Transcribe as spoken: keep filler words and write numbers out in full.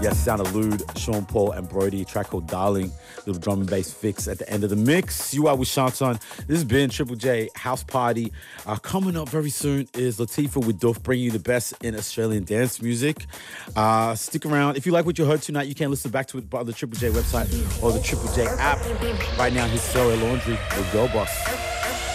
Yes, sound of Lude, Sean Paul, and Brody. A track called Darling. Little drum and bass fix at the end of the mix. You are with Shanton. This has been Triple J House Party. Uh, coming up very soon is Latifah with Duff, bringing you the best in Australian dance music. Uh, stick around. If you like what you heard tonight, you can listen back to it on the Triple J website or the Triple J app. Right now, here's Sarah Laundry with Girl Boss.